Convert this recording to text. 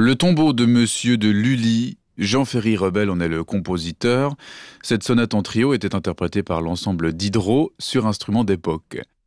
Le tombeau de Monsieur de Lully, Jean-Ferry Rebel en est le compositeur. Cette sonate en trio était interprétée par l'ensemble Diderot sur instrument d'époque.